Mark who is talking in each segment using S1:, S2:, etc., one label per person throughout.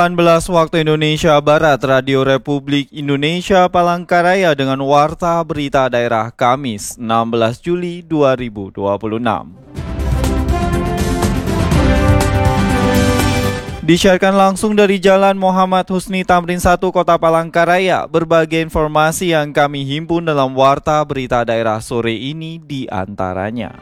S1: 19 waktu Indonesia Barat, Radio Republik Indonesia Palangkaraya dengan Warta Berita Daerah Kamis 16 Juli 2026. Disiarkan langsung dari Jalan Muhammad Husni Tamrin 1 Kota Palangkaraya. Berbagai informasi yang kami himpun dalam Warta Berita Daerah sore ini di antaranya.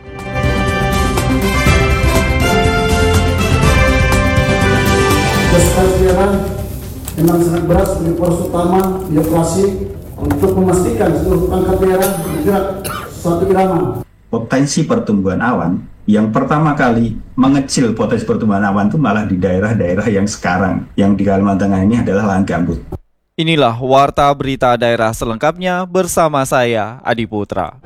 S2: Tugas daerah memang sangat berat sebagai poros utama birokrasi untuk memastikan seluruh perangkat daerah bergerak suatu irama.
S3: Potensi pertumbuhan awan yang pertama kali mengecil potensi pertumbuhan awan itu malah di daerah-daerah yang sekarang yang di Kalimantan Tengah ini adalah lahan gambut.
S1: Inilah Warta Berita Daerah selengkapnya bersama saya, Adi Putra.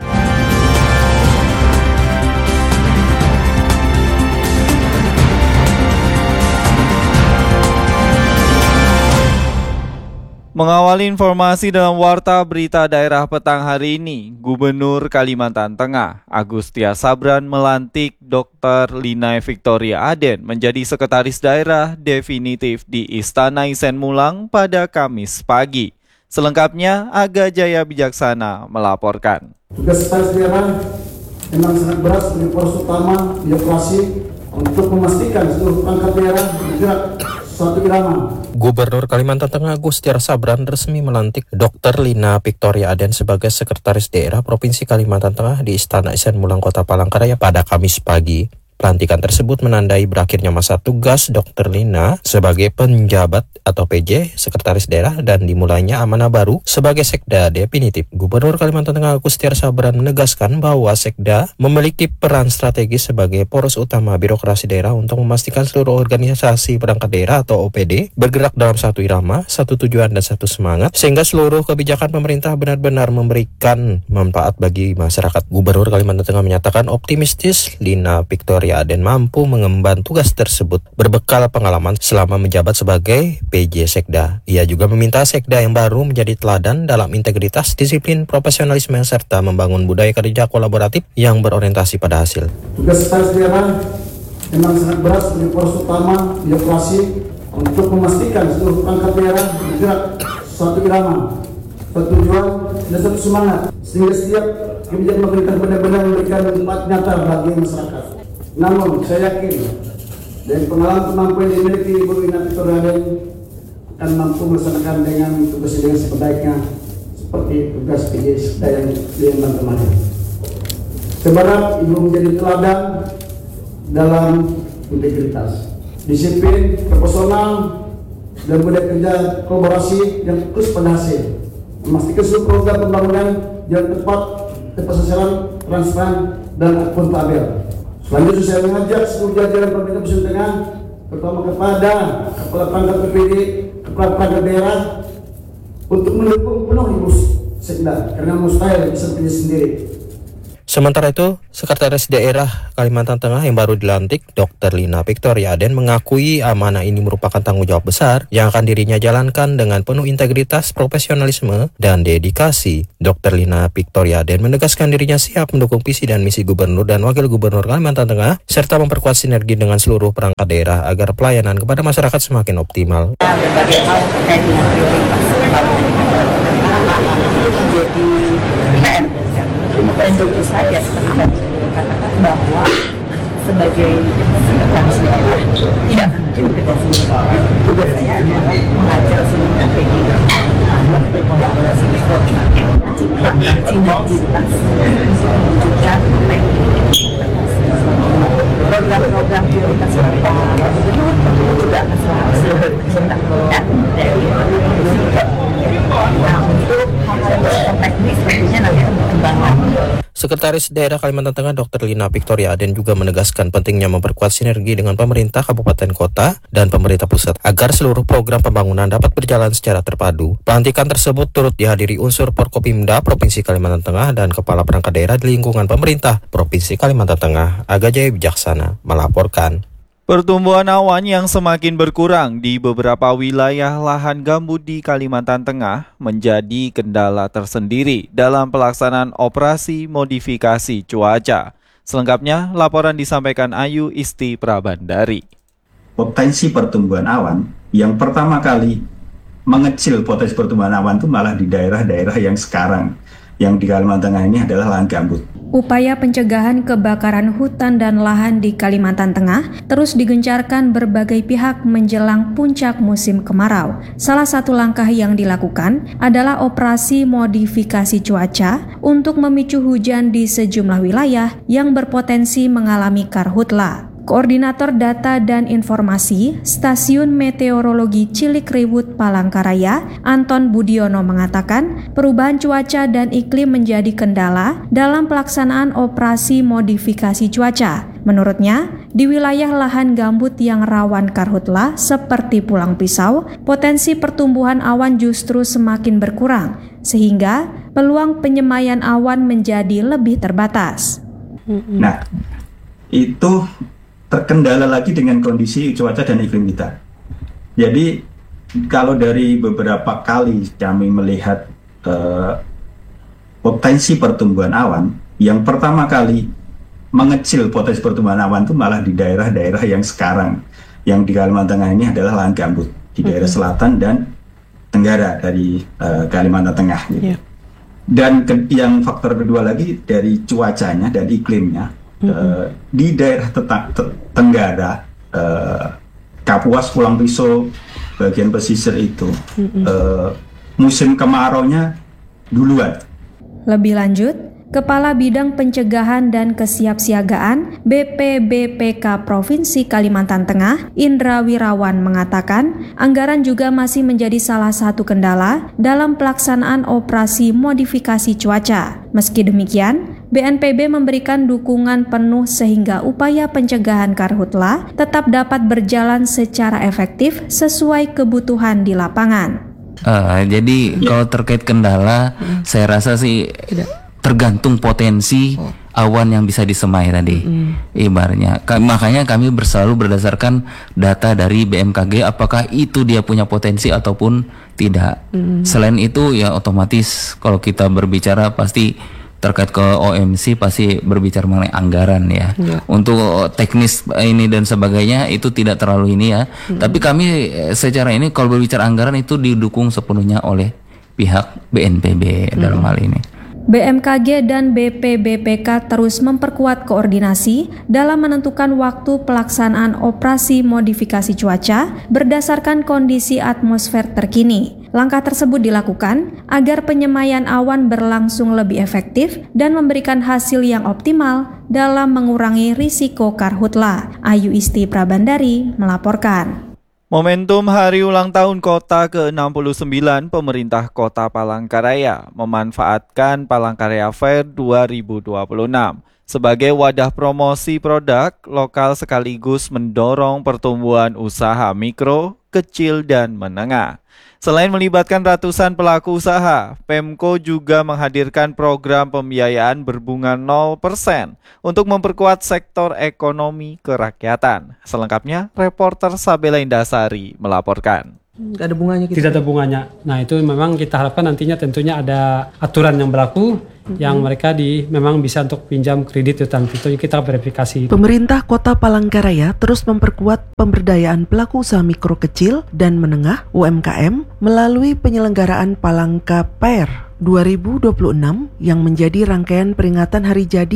S1: Mengawali informasi dalam Warta Berita Daerah petang hari ini, Gubernur Kalimantan Tengah, Agustia Sabran melantik Dr. Lina Victoria Aden menjadi Sekretaris Daerah definitif di Istana Isen Mulang pada Kamis pagi. Selengkapnya, Aga Jaya Bijaksana melaporkan.
S2: Tugas sekretaris daerah memang sangat berat sebagai poros utama birokrasi untuk memastikan seluruh perangkat daerah bergerak suatu irama.
S4: Gubernur Kalimantan Tengah Agustia Sabran resmi melantik Dr. Lina Victoria Aden sebagai Sekretaris Daerah Provinsi Kalimantan Tengah di Istana Isen Mulang Kota Palangkaraya pada Kamis pagi. Pelantikan tersebut menandai berakhirnya masa tugas Dr. Lina sebagai penjabat atau PJ Sekretaris Daerah dan dimulainya amanah baru sebagai Sekda definitif. Gubernur Kalimantan Tengah Agustia Sabran menegaskan bahwa Sekda memiliki peran strategis sebagai poros utama birokrasi daerah untuk memastikan seluruh organisasi perangkat daerah atau OPD bergerak dalam satu irama, satu tujuan dan satu semangat sehingga seluruh kebijakan pemerintah benar-benar memberikan manfaat bagi masyarakat. Gubernur Kalimantan Tengah menyatakan optimistis Lina Victoria Aden mampu mengemban tugas tersebut berbekal pengalaman selama menjabat sebagai PJ Sekda. Ia juga meminta Sekda yang baru menjadi teladan dalam integritas, disiplin, profesionalisme serta membangun budaya kerja kolaboratif yang berorientasi pada hasil.
S2: Tugas sekretaris daerah memang sangat berat sebagai poros utama birokrasi untuk memastikan seluruh perangkat daerah bergerak suatu irama, satu tujuan dan satu semangat sehingga setiap kebijakan pemerintah benar-benar memberikan manfaat nyata bagi masyarakat. Namun saya yakin dari pengalaman kemampuan yang dimiliki Ibu Lina Victoria Aden akan mampu melaksanakan dengan tugas yang sebaiknya seperti tugas PJ Sekda yang diemban kemarin. Sebenarnya Ibu menjadi teladan dalam integritas, disiplin, profesional, dan budaya kerja kolaborasi yang fokus pada hasil, memastikan seluruh program pembangunan jalan tepat sasaran, transparan, dan akuntabel. Selanjutnya saya mengajak seluruh jajaran pemerintah Provinsi Tengah, terutama kepada kepala perangkat PPD, kepala perangkat daerah, untuk mendukung penuh Ibu Sekda, karena mustahil bisa berdiri sendiri.
S4: Sementara itu, Sekretaris Daerah Kalimantan Tengah yang baru dilantik, Dr. Lina Victoria Aden mengakui amanah ini merupakan tanggung jawab besar yang akan dirinya jalankan dengan penuh integritas, profesionalisme, dan dedikasi. Dr. Lina Victoria Aden menegaskan dirinya siap mendukung visi dan misi Gubernur dan Wakil Gubernur Kalimantan Tengah, serta memperkuat sinergi dengan seluruh perangkat daerah agar pelayanan kepada masyarakat semakin optimal.
S5: Berbagai hal terkait dengan prioritas jadi dan tentu saja seperti katakan bahwa sebagai sekretaris daerah tidak mungkin kita sendiri. Tugas saya adalah mengajak seluruh PPD untuk berkolaborasi menciptakan sinergitas mewujudkan program-program prioritas Pak Gubernur juga akan selalu kita dari untuk hal-hal teknis tentunya nanti perkembangan.
S4: Sekretaris Daerah Kalimantan Tengah Dr. Lina Victoria Aden juga menegaskan pentingnya memperkuat sinergi dengan pemerintah kabupaten kota dan pemerintah pusat agar seluruh program pembangunan dapat berjalan secara terpadu. Pelantikan tersebut turut dihadiri unsur Forkopimda Provinsi Kalimantan Tengah dan kepala perangkat daerah di lingkungan pemerintah Provinsi Kalimantan Tengah. Aga Jaya Bijaksana melaporkan.
S1: Pertumbuhan awan yang semakin berkurang di beberapa wilayah lahan gambut di Kalimantan Tengah menjadi kendala tersendiri dalam pelaksanaan operasi modifikasi cuaca. Selengkapnya, laporan disampaikan Ayu Isti Prabandari.
S3: potensi pertumbuhan awan, yang pertama kali mengecil potensi pertumbuhan awan itu malah di daerah-daerah yang sekarang, yang di Kalimantan Tengah ini adalah lahan gambut.
S6: Upaya pencegahan kebakaran hutan dan lahan di Kalimantan Tengah terus digencarkan berbagai pihak menjelang puncak musim kemarau. Salah satu langkah yang dilakukan adalah operasi modifikasi cuaca untuk memicu hujan di sejumlah wilayah yang berpotensi mengalami karhutla. Koordinator Data dan Informasi Stasiun Meteorologi Cilikriwut Palangkaraya, Anton Budiono mengatakan, perubahan cuaca dan iklim menjadi kendala dalam pelaksanaan operasi modifikasi cuaca. Menurutnya, di wilayah lahan gambut yang rawan karhutla seperti Pulang Pisau, potensi pertumbuhan awan justru semakin berkurang, sehingga peluang penyemaian awan menjadi lebih terbatas.
S3: Nah, itu terkendala lagi dengan kondisi cuaca dan iklim kita. Jadi kalau dari beberapa kali kami melihat potensi pertumbuhan awan, yang pertama kali mengecil potensi pertumbuhan awan itu malah di daerah-daerah yang sekarang, yang di Kalimantan Tengah ini adalah lahan gambut, di daerah selatan dan tenggara dari Kalimantan Tengah. Gitu. Dan yang faktor kedua lagi dari cuacanya dan iklimnya. Di daerah tenggara, Kapuas, Pulang Pisau, bagian pesisir itu, musim kemaraunya duluan.
S6: Lebih lanjut, Kepala Bidang Pencegahan dan Kesiapsiagaan BPBPK Provinsi Kalimantan Tengah, Indra Wirawan mengatakan, anggaran juga masih menjadi salah satu kendala dalam pelaksanaan operasi modifikasi cuaca. Meski demikian, BNPB memberikan dukungan penuh sehingga upaya pencegahan karhutla tetap dapat berjalan secara efektif sesuai kebutuhan di lapangan.
S7: Jadi kalau terkait kendala, saya rasa sih tergantung potensi awan yang bisa disemai tadi, ibaratnya. Makanya kami selalu berdasarkan data dari BMKG, apakah itu dia punya potensi ataupun tidak. Selain itu ya otomatis kalau kita berbicara pasti terkait ke OMC pasti berbicara mengenai anggaran ya. Untuk teknis ini dan sebagainya itu tidak terlalu ini ya. Tapi kami secara ini kalau berbicara anggaran itu didukung sepenuhnya oleh pihak BNPB dalam hal ini.
S6: BMKG dan BPBPK terus memperkuat koordinasi dalam menentukan waktu pelaksanaan operasi modifikasi cuaca berdasarkan kondisi atmosfer terkini. Langkah tersebut dilakukan agar penyemaian awan berlangsung lebih efektif dan memberikan hasil yang optimal dalam mengurangi risiko karhutla. Ayu Isti Prabandari melaporkan.
S1: Momentum Hari Ulang Tahun Kota ke-69, pemerintah Kota Palangkaraya memanfaatkan Palangkaraya Fair 2026 sebagai wadah promosi produk lokal sekaligus mendorong pertumbuhan usaha mikro, kecil, dan menengah. Selain melibatkan ratusan pelaku usaha, Pemko juga menghadirkan program pembiayaan berbunga 0% untuk memperkuat sektor ekonomi kerakyatan. Selengkapnya, reporter Sabela Indasari melaporkan.
S8: Tidak ada bunganya gitu.
S9: Tidak ada bunganya. Nah itu memang kita harapkan nantinya tentunya ada aturan yang berlaku yang mereka memang bisa untuk pinjam kredit itu tentunya kita verifikasi.
S8: Pemerintah Kota Palangkaraya terus memperkuat pemberdayaan pelaku usaha mikro kecil dan menengah UMKM melalui penyelenggaraan Palangka Fair 2026 yang menjadi rangkaian peringatan hari jadi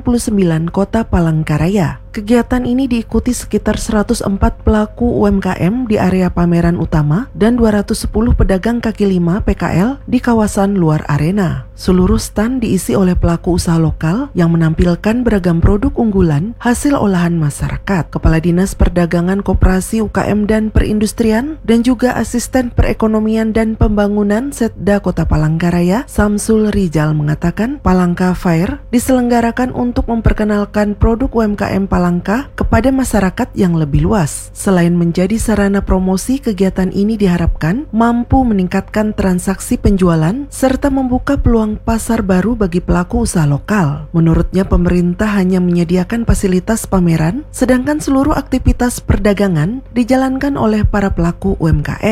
S8: ke-69 Kota Palangkaraya. Kegiatan ini diikuti sekitar 104 pelaku UMKM di area pameran utama dan 210 pedagang kaki lima PKL di kawasan luar arena. Seluruh stand diisi oleh pelaku usaha lokal yang menampilkan beragam produk unggulan hasil olahan masyarakat. Kepala Dinas Perdagangan Koperasi UKM dan Perindustrian dan juga Asisten Perekonomian dan Pembangunan Setda Kota Palangkaraya, Samsul Rijal mengatakan Palangka Fair diselenggarakan untuk memperkenalkan produk UMKM Palangka kepada masyarakat yang lebih luas. Selain menjadi sarana promosi, kegiatan ini diharapkan mampu meningkatkan transaksi penjualan serta membuka peluang pasar baru bagi pelaku usaha lokal. Menurutnya pemerintah hanya menyediakan fasilitas pameran, sedangkan seluruh aktivitas perdagangan dijalankan oleh para pelaku UMKM.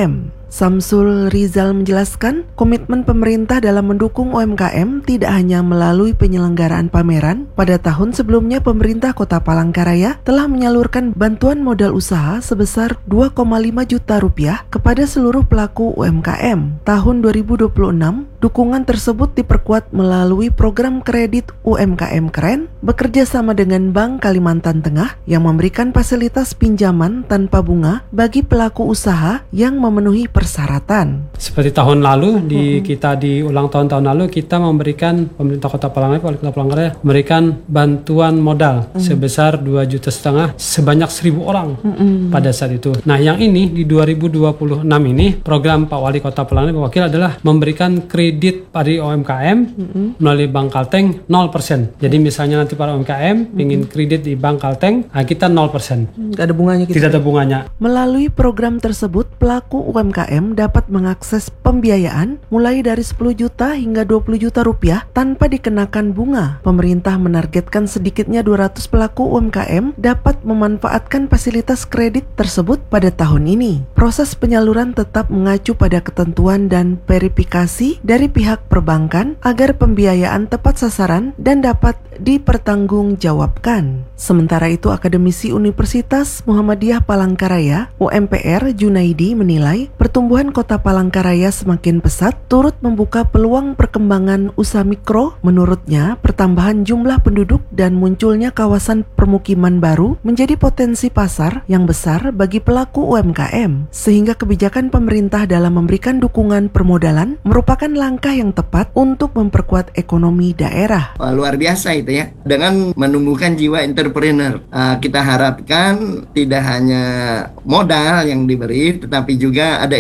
S8: Samsul Rizal menjelaskan, komitmen pemerintah dalam mendukung UMKM tidak hanya melalui penyelenggaraan pameran. Pada tahun sebelumnya, pemerintah Kota Palangkaraya telah menyalurkan bantuan modal usaha sebesar 2,5 juta rupiah kepada seluruh pelaku UMKM. Tahun 2026, dukungan tersebut diperkuat melalui program kredit UMKM Keren bekerja sama dengan Bank Kalimantan Tengah yang memberikan fasilitas pinjaman tanpa bunga bagi pelaku usaha yang memenuhi persyaratan.
S9: Seperti tahun lalu kita di ulang tahun lalu kita memberikan pemerintah Kota Palangkaraya, Wali Kota Palangkaraya memberikan bantuan modal sebesar 2,5 juta sebanyak 1.000 orang pada saat itu. Nah, yang ini di 2026 ini program Pak Wali Kota Palangkaraya Pak Wakil adalah memberikan kredit pada UMKM melalui Bank Kalteng 0%. Jadi misalnya nanti para UMKM ingin kredit di Bank Kalteng, kita 0%.
S8: Tidak ada bunganya gitu.
S9: Tidak ada bunganya.
S8: Melalui program tersebut, pelaku UMKM dapat mengakses pembiayaan mulai dari 10 juta hingga 20 juta rupiah tanpa dikenakan bunga. Pemerintah menargetkan sedikitnya 200 pelaku UMKM dapat memanfaatkan fasilitas kredit tersebut pada tahun ini. Proses penyaluran tetap mengacu pada ketentuan dan verifikasi dari pihak perbankan agar pembiayaan tepat sasaran dan dapat dipertanggungjawabkan. Sementara itu, akademisi Universitas Muhammadiyah Palangkaraya UMPR Junaidi menilai pertumbuhan Kota Palangkaraya semakin pesat turut membuka peluang perkembangan usaha mikro. Menurutnya, pertambahan jumlah penduduk dan munculnya kawasan permukiman baru menjadi potensi pasar yang besar bagi pelaku UMKM, sehingga kebijakan pemerintah dalam memberikan dukungan permodalan merupakan langkah yang tepat untuk memperkuat ekonomi daerah.
S10: Luar biasa itu ya, dengan menumbuhkan jiwa entrepreneur. Kita harapkan tidak hanya modal yang diberi, tetapi juga ada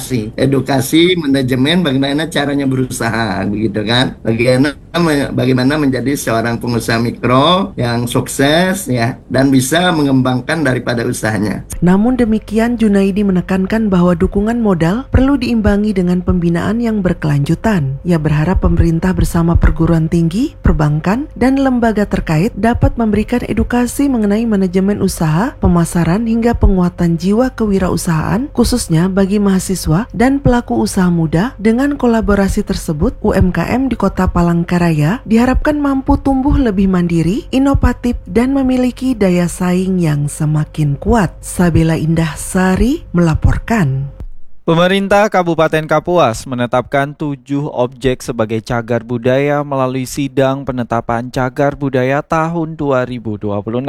S10: edukasi manajemen bagaimana caranya berusaha, begitu kan? Bagaimana menjadi seorang pengusaha mikro yang sukses ya dan bisa mengembangkan daripada usahanya.
S8: Namun demikian, Junaidi menekankan bahwa dukungan modal perlu diimbangi dengan pembinaan yang berkelanjutan. Ia berharap pemerintah bersama perguruan tinggi, perbankan, dan lembaga terkait dapat memberikan edukasi mengenai manajemen usaha, pemasaran, hingga penguatan jiwa kewirausahaan khususnya bagi mahasiswa dan pelaku usaha muda. Dengan kolaborasi tersebut, UMKM di Kota Palangkaraya diharapkan mampu tumbuh lebih mandiri, inovatif, dan memiliki daya saing yang semakin kuat. Sabila Indah Sari melaporkan.
S1: Pemerintah Kabupaten Kapuas menetapkan 7 objek sebagai cagar budaya melalui Sidang Penetapan Cagar Budaya tahun 2026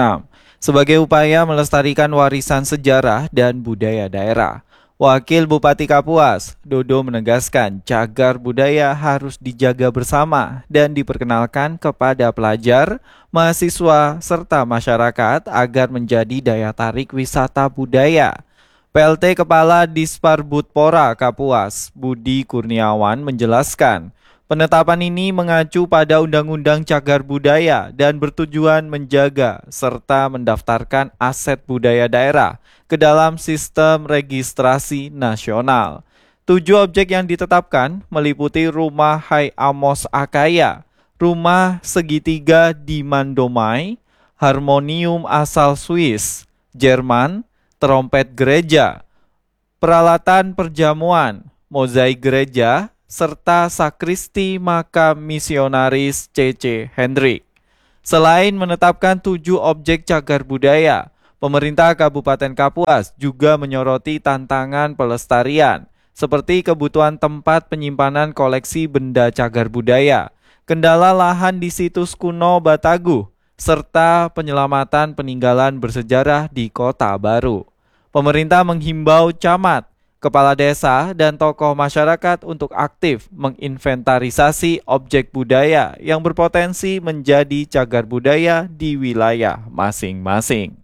S1: sebagai upaya melestarikan warisan sejarah dan budaya daerah. Wakil Bupati Kapuas, Dodo, menegaskan cagar budaya harus dijaga bersama dan diperkenalkan kepada pelajar, mahasiswa, serta masyarakat agar menjadi daya tarik wisata budaya. PLT Kepala Disparbudpora Kapuas, Budi Kurniawan, menjelaskan, penetapan ini mengacu pada Undang-Undang Cagar Budaya dan bertujuan menjaga serta mendaftarkan aset budaya daerah ke dalam sistem registrasi nasional. 7 objek yang ditetapkan meliputi Rumah Hai Amos Akaya, Rumah Segitiga di Mandomai, Harmonium asal Swiss, Jerman, Trompet gereja, peralatan perjamuan, mozaik gereja, serta sakristi makam misionaris C.C. Hendrik. Selain menetapkan 7 objek cagar budaya, pemerintah Kabupaten Kapuas juga menyoroti tantangan pelestarian, seperti kebutuhan tempat penyimpanan koleksi benda cagar budaya, kendala lahan di situs kuno Bataguh, serta penyelamatan peninggalan bersejarah di Kota Baru. Pemerintah menghimbau camat, kepala desa, dan tokoh masyarakat untuk aktif menginventarisasi objek budaya yang berpotensi menjadi cagar budaya di wilayah masing-masing.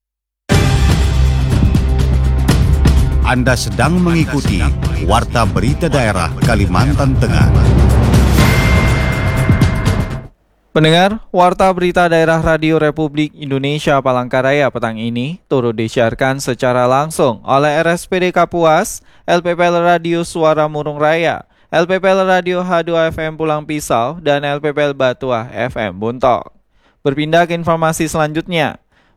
S11: Anda sedang mengikuti Warta Berita Daerah Kalimantan Tengah.
S1: Pendengar, Warta Berita Daerah Radio Republik Indonesia Palangkaraya petang ini turut disiarkan secara langsung oleh RSPD Kapuas, LPPL Radio Suara Murung Raya, LPPL Radio H2FM Pulang Pisau, dan LPPL Batuah FM Buntok. Berpindah ke informasi selanjutnya.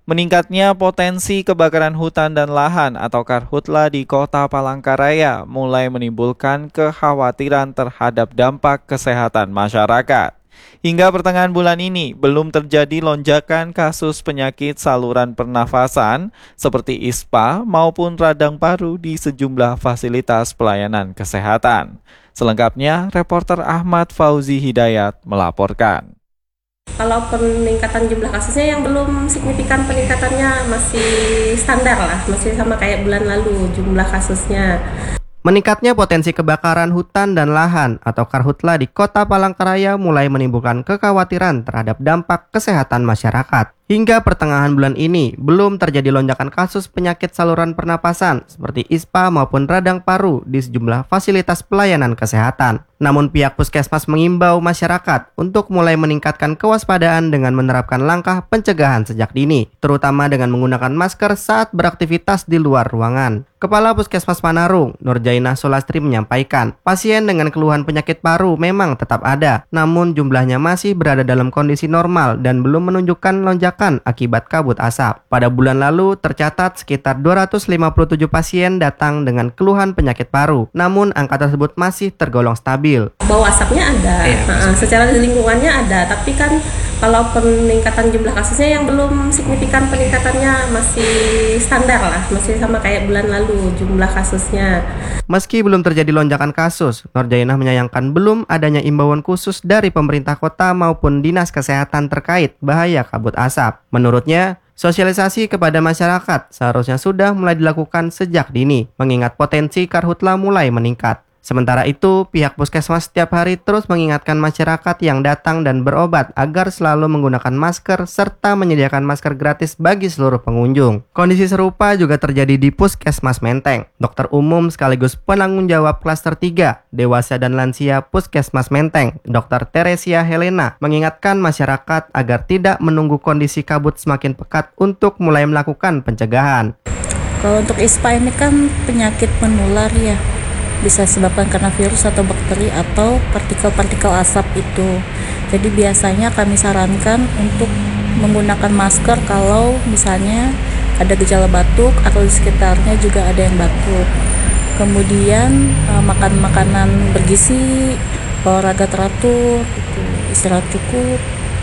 S1: Meningkatnya potensi kebakaran hutan dan lahan atau karhutla di Kota Palangkaraya mulai menimbulkan kekhawatiran terhadap dampak kesehatan masyarakat. Hingga pertengahan bulan ini belum terjadi lonjakan kasus penyakit saluran pernafasan seperti ISPA maupun radang paru di sejumlah fasilitas pelayanan kesehatan. Selengkapnya, reporter Ahmad Fauzi Hidayat melaporkan.
S12: Kalau peningkatan jumlah kasusnya yang belum signifikan, peningkatannya masih standar lah, masih sama kayak bulan lalu jumlah kasusnya.
S13: Meningkatnya potensi kebakaran hutan dan lahan atau karhutla di Kota Palangkaraya mulai menimbulkan kekhawatiran terhadap dampak kesehatan masyarakat. Hingga pertengahan bulan ini, belum terjadi lonjakan kasus penyakit saluran pernapasan seperti ISPA maupun radang paru di sejumlah fasilitas pelayanan kesehatan. Namun pihak puskesmas mengimbau masyarakat untuk mulai meningkatkan kewaspadaan dengan menerapkan langkah pencegahan sejak dini, terutama dengan menggunakan masker saat beraktivitas di luar ruangan. Kepala Puskesmas Manarung, Nurjainah Sulastri menyampaikan, pasien dengan keluhan penyakit paru memang tetap ada, namun jumlahnya masih berada dalam kondisi normal dan belum menunjukkan lonjakan akibat kabut asap. Pada bulan lalu tercatat sekitar 257 pasien datang dengan keluhan penyakit paru, namun angka tersebut masih tergolong stabil.
S12: Bau asapnya ada, secara di lingkungannya ada, tapi kan kalau peningkatan jumlah kasusnya yang belum signifikan, peningkatannya masih standar lah, masih sama kayak bulan lalu jumlah kasusnya.
S13: Meski belum terjadi lonjakan kasus, Nurjainah menyayangkan belum adanya imbauan khusus dari pemerintah kota maupun dinas kesehatan terkait bahaya kabut asap. Menurutnya, sosialisasi kepada masyarakat seharusnya sudah mulai dilakukan sejak dini, mengingat potensi karhutla mulai meningkat. Sementara itu, pihak puskesmas setiap hari terus mengingatkan masyarakat yang datang dan berobat agar selalu menggunakan masker serta menyediakan masker gratis bagi seluruh pengunjung. Kondisi serupa juga terjadi di Puskesmas Menteng. Dokter umum sekaligus penanggung jawab klaster 3, dewasa dan lansia Puskesmas Menteng, Dr. Teresia Helena, mengingatkan masyarakat agar tidak menunggu kondisi kabut semakin pekat untuk mulai melakukan pencegahan.
S14: Kalau untuk ISPA ini kan penyakit menular ya, bisa disebabkan karena virus atau bakteri atau partikel-partikel asap itu. Jadi biasanya kami sarankan untuk menggunakan masker kalau misalnya ada gejala batuk atau di sekitarnya juga ada yang batuk. Kemudian makan makanan bergizi, olahraga teratur, istirahat cukup.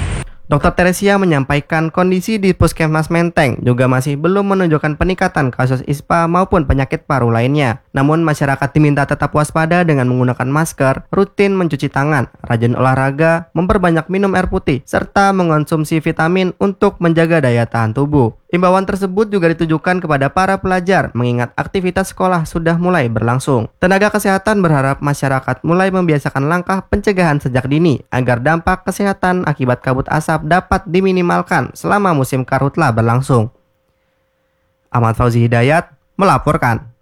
S13: Dr. Teresia menyampaikan kondisi di Puskesmas Menteng juga masih belum menunjukkan peningkatan kasus ISPA maupun penyakit paru lainnya. Namun masyarakat diminta tetap waspada dengan menggunakan masker, rutin mencuci tangan, rajin olahraga, memperbanyak minum air putih, serta mengonsumsi vitamin untuk menjaga daya tahan tubuh. Imbauan tersebut juga ditujukan kepada para pelajar mengingat aktivitas sekolah sudah mulai berlangsung. Tenaga kesehatan berharap masyarakat mulai membiasakan langkah pencegahan sejak dini agar dampak kesehatan akibat kabut asap dapat diminimalkan selama musim karhutla berlangsung. Ahmad Fauzi Hidayat melaporkan.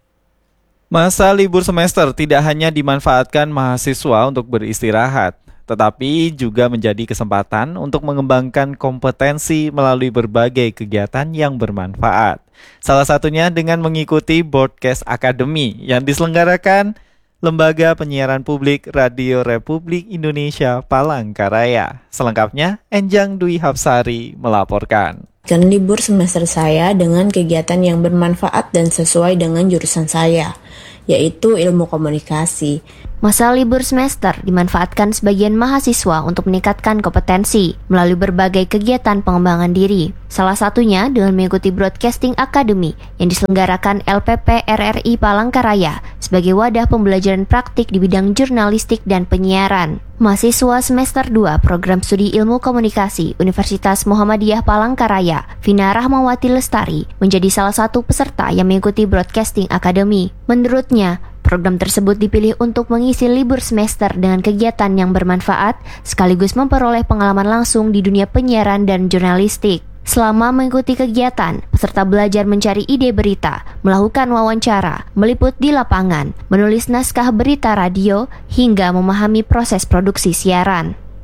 S1: Masa libur semester tidak hanya dimanfaatkan mahasiswa untuk beristirahat, tetapi juga menjadi kesempatan untuk mengembangkan kompetensi melalui berbagai kegiatan yang bermanfaat. Salah satunya dengan mengikuti Broadcast Academy yang diselenggarakan Lembaga Penyiaran Publik Radio Republik Indonesia Palangkaraya. Selengkapnya, Enjang Dwi Hapsari melaporkan.
S15: Libur semester saya dengan kegiatan yang bermanfaat dan sesuai dengan jurusan saya, yaitu ilmu komunikasi.
S16: Masa libur semester dimanfaatkan sebagian mahasiswa untuk meningkatkan kompetensi melalui berbagai kegiatan pengembangan diri. Salah satunya dengan mengikuti Broadcasting Academy yang diselenggarakan LPP RRI Palangkaraya sebagai wadah pembelajaran praktik di bidang jurnalistik dan penyiaran. Mahasiswa semester 2 Program Studi Ilmu Komunikasi Universitas Muhammadiyah Palangkaraya, Vina Rahmawati Lestari, menjadi salah satu peserta yang mengikuti Broadcasting Academy. Menurutnya, program tersebut dipilih untuk mengisi libur semester dengan kegiatan yang bermanfaat, sekaligus memperoleh pengalaman langsung di dunia penyiaran dan jurnalistik. Selama mengikuti kegiatan, peserta belajar mencari ide berita, melakukan wawancara, meliput di lapangan, menulis naskah berita radio, hingga memahami proses produksi siaran.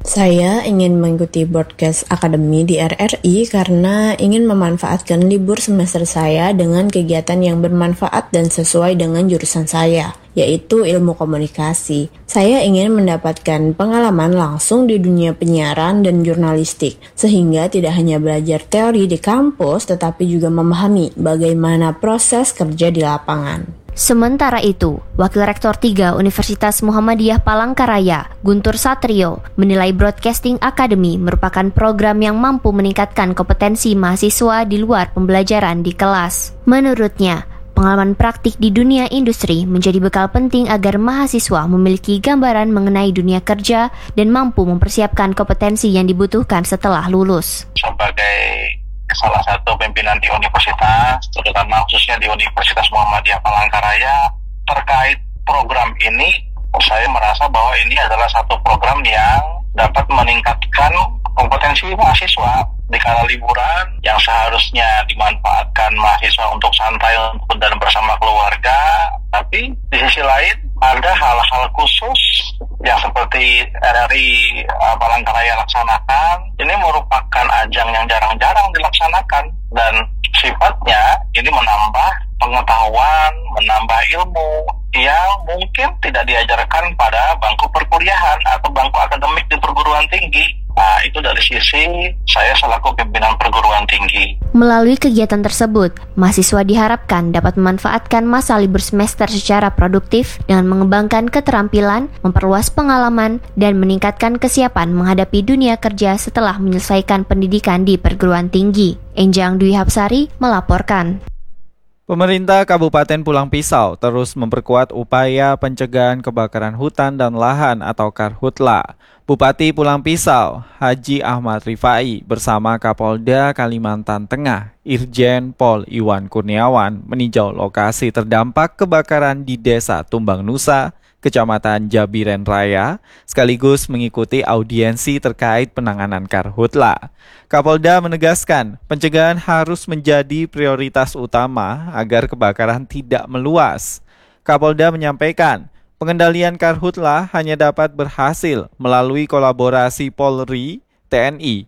S15: Saya ingin mengikuti broadcast akademi di RRI karena ingin memanfaatkan libur semester saya dengan kegiatan yang bermanfaat dan sesuai dengan jurusan saya, yaitu ilmu komunikasi. Saya ingin mendapatkan pengalaman langsung di dunia penyiaran dan jurnalistik, sehingga tidak hanya belajar teori di kampus, tetapi juga memahami bagaimana proses kerja di lapangan.
S16: Sementara itu, Wakil Rektor 3 Universitas Muhammadiyah Palangkaraya, Guntur Satrio, menilai Broadcasting Academy merupakan program yang mampu meningkatkan kompetensi mahasiswa di luar pembelajaran di kelas. Menurutnya, pengalaman praktik di dunia industri menjadi bekal penting agar mahasiswa memiliki gambaran mengenai dunia kerja dan mampu mempersiapkan kompetensi yang dibutuhkan setelah lulus.
S17: Sebagai salah satu pimpinan di universitas, terutama khususnya di Universitas Muhammadiyah Palangkaraya, terkait program ini, saya merasa bahwa ini adalah satu program yang dapat meningkatkan kompetensi mahasiswa di kala liburan yang seharusnya dimanfaatkan mahasiswa untuk santai dan bersama keluarga, tapi di sisi lain ada hal-hal khusus yang seperti RRI Palangkaraya laksanakan. Ini merupakan ajang yang jarang-jarang dilaksanakan dan sifatnya ini menambah pengetahuan, menambah ilmu yang mungkin tidak diajarkan pada bangku perkuliahan atau bangku akademik di perguruan tinggi. Nah, itu dari sisi saya selaku pimpinan perguruan tinggi.
S16: Melalui kegiatan tersebut, mahasiswa diharapkan dapat memanfaatkan masa libur semester secara produktif dengan mengembangkan keterampilan, memperluas pengalaman, dan meningkatkan kesiapan menghadapi dunia kerja setelah menyelesaikan pendidikan di perguruan tinggi. Enjang Dwi Hapsari melaporkan.
S1: Pemerintah Kabupaten Pulang Pisau terus memperkuat upaya pencegahan kebakaran hutan dan lahan atau Karhutla. Bupati Pulang Pisau, Haji Ahmad Rifai bersama Kapolda Kalimantan Tengah, Irjen Pol Iwan Kurniawan meninjau lokasi terdampak kebakaran di Desa Tumbang Nusa, Kecamatan Jabiren Raya, sekaligus mengikuti audiensi terkait penanganan Karhutla. Kapolda menegaskan pencegahan harus menjadi prioritas utama agar kebakaran tidak meluas. Kapolda menyampaikan pengendalian Karhutla hanya dapat berhasil melalui kolaborasi Polri, TNI,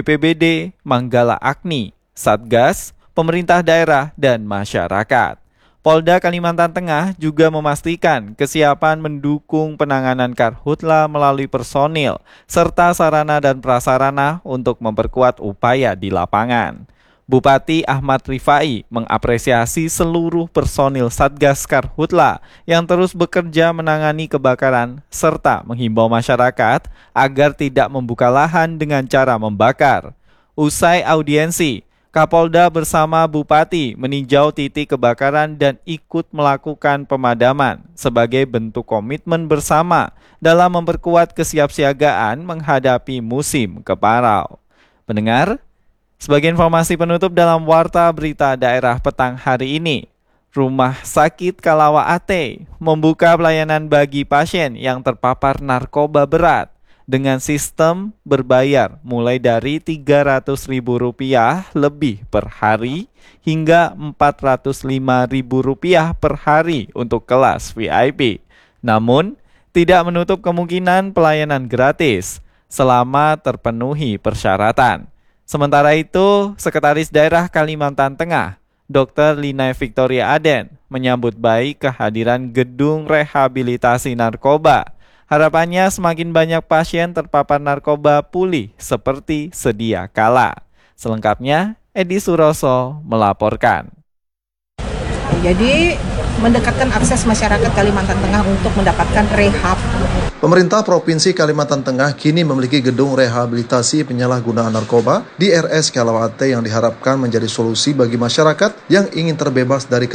S1: BPBD, Manggala Agni, Satgas, pemerintah daerah, dan masyarakat. Polda Kalimantan Tengah juga memastikan kesiapan mendukung penanganan Karhutla melalui personil serta sarana dan prasarana untuk memperkuat upaya di lapangan. Bupati Ahmad Rifai mengapresiasi seluruh personil Satgas Karhutla yang terus bekerja menangani kebakaran serta menghimbau masyarakat agar tidak membuka lahan dengan cara membakar. Usai audiensi, Kapolda bersama Bupati meninjau titik kebakaran dan ikut melakukan pemadaman sebagai bentuk komitmen bersama dalam memperkuat kesiapsiagaan menghadapi musim kemarau. Pendengar, sebagai informasi penutup dalam Warta Berita Daerah petang hari ini, Rumah Sakit Kalawa Ate membuka pelayanan bagi pasien yang terpapar narkoba berat dengan sistem berbayar mulai dari Rp300.000 lebih per hari hingga Rp405.000 per hari untuk kelas VIP. Namun, tidak menutup kemungkinan pelayanan gratis selama terpenuhi persyaratan. Sementara itu, Sekretaris Daerah Kalimantan Tengah, Dr. Lina Victoria Aden, menyambut baik kehadiran gedung rehabilitasi narkoba. Harapannya semakin banyak pasien terpapar narkoba pulih seperti sedia kala. Selengkapnya, Edi Suroso melaporkan.
S18: Jadi mendekatkan akses masyarakat Kalimantan Tengah untuk mendapatkan rehab.
S19: Pemerintah Provinsi Kalimantan Tengah kini memiliki gedung rehabilitasi penyalahgunaan narkoba di RS Kalawa Ate yang diharapkan menjadi solusi bagi masyarakat yang ingin terbebas dari